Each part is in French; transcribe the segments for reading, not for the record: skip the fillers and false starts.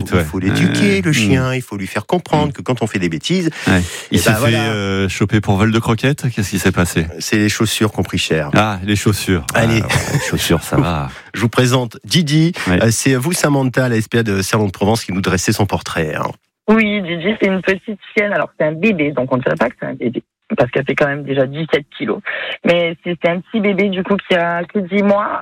Il faut l'éduquer, le chien. Il faut lui faire comprendre que quand on fait des bêtises... Ouais. Il s'est fait choper pour vol de croquettes. Qu'est-ce qui s'est passé? C'est les chaussures qui ont pris cher. Ah, les chaussures. Allez. Les chaussures, ça va. Je vous présente Didi. Ouais. C'est vous, Samantha, la SPA de Salon de Provence, qui nous dressait son portrait. Oui, Didi, c'est une petite chienne. Alors, c'est un bébé, donc on ne dirait pas que c'est un bébé, parce qu'elle fait quand même déjà 17 kilos. Mais c'est un petit bébé, du coup, qui a que 10 mois.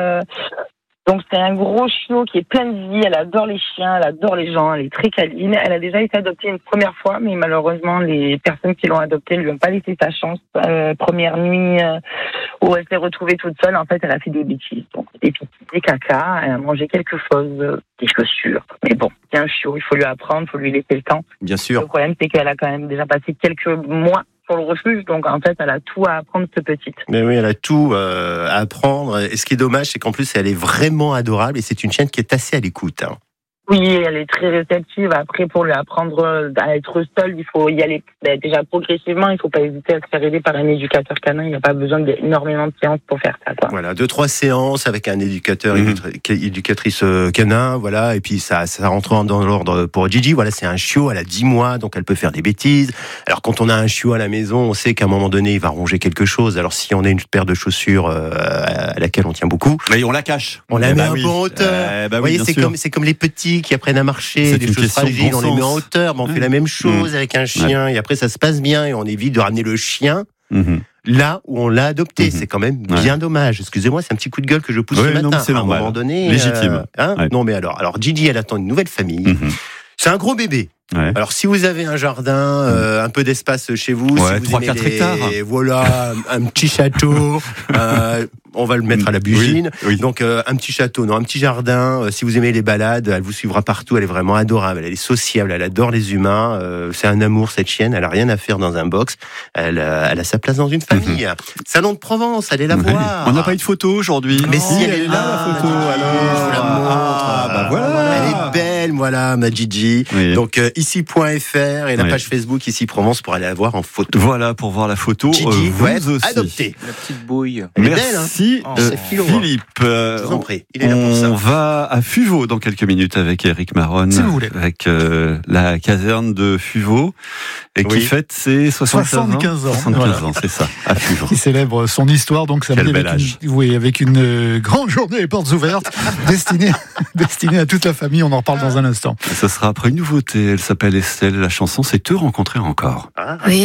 Donc, c'est un gros chiot qui est plein de vie. Elle adore les chiens, elle adore les gens, elle est très câline. Elle a déjà été adoptée une première fois, mais malheureusement, les personnes qui l'ont adoptée ne lui ont pas laissé sa chance. Première nuit où elle s'est retrouvée toute seule, en fait, elle a fait des bêtises. Donc, des pipis, des caca, elle a mangé quelque chose, des chaussures. Mais bon, c'est un chiot, il faut lui apprendre, il faut lui laisser le temps. Bien sûr. Le problème, c'est qu'elle a quand même déjà passé quelques mois sur le refuge, donc en fait, elle a tout à apprendre, cette petite. Mais oui, elle a tout à apprendre. Et ce qui est dommage, c'est qu'en plus, elle est vraiment adorable et c'est une chienne qui est assez à l'écoute. Oui, elle est très réceptive. Après, pour lui apprendre à être seule, il faut y aller déjà progressivement. Il ne faut pas hésiter à se faire aider par un éducateur canin. Il n'y a pas besoin d'énormément de séances pour faire ça, quoi. Voilà, 2-3 séances avec un éducateur, éducatrice canin, voilà. Et puis ça rentre dans l'ordre pour Gigi. Voilà, c'est un chiot, elle a 10 mois, donc elle peut faire des bêtises. Alors quand on a un chiot à la maison, on sait qu'à un moment donné, il va ronger quelque chose. Alors si on a une paire de chaussures à laquelle on tient beaucoup, Mais on la cache. on la met un peu en hauteur. Vous voyez, c'est comme les petits qui apprennent à marcher, des choses fragiles, on les met en hauteur, mais on fait la même chose avec un chien, et après ça se passe bien, et on évite de ramener le chien là où on l'a adopté. C'est quand même bien dommage. Excusez-moi, c'est un petit coup de gueule que je pousse ce matin. Non, c'est normal. À un moment donné, légitime. Non, mais alors Gigi, elle attend une nouvelle famille. C'est un gros bébé. Ouais. Alors si vous avez un jardin, un peu d'espace chez vous, si vous 3-4 hectares. Voilà, un petit château, on va le mettre à la bugine. Oui. Donc un petit château, un petit jardin. Si vous aimez les balades, elle vous suivra partout. Elle est vraiment adorable. Elle est sociable. Elle adore les humains. C'est un amour, cette chienne. Elle a rien à faire dans un box. Elle a sa place dans une famille. Salon de Provence, allez la voir. On n'a pas eu de photo aujourd'hui. Mais si, elle est là, la photo. Alors, je vous la montre. Voilà. Elle est belle, voilà, ma Gigi. Oui. Donc ici.fr et la page Facebook Ici Provence pour aller la voir en photo. Voilà pour voir la photo. Gigi Vous ouais, aussi. adoptée. La petite bouille. Elle est belle, hein. Merci C'est Philo, Philippe. Je vous en prie. Il est là pour ça. On va à Fuveau dans quelques minutes avec Eric Maronne, Si vous voulez. avec la caserne de Fuveau et qui fête ses 75 ans. 75 ans, c'est ça, à Fuveau. Qui célèbre son histoire, donc samedi avec une grande journée les portes ouvertes, destinée à toute la famille. On en reparle dans un instant. Ce sera après une nouveauté. Elle s'appelle Estelle. La chanson, c'est Te rencontrer encore. Oui.